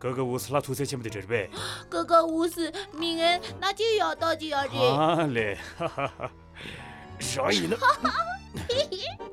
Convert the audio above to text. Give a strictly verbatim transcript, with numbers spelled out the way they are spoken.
哥哥无事，那出车前面的这呗。 哥哥无事，明恩那就要到就要的。 好嘞，哈哈哈。啥意呢？